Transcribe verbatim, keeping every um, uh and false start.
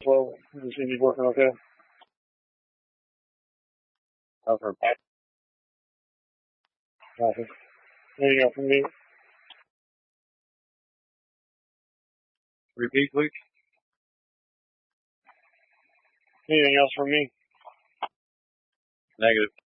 slow. You seem to be working okay. How's her back? Nothing. Anything else from me? Repeat, please. Anything else from me? Negative.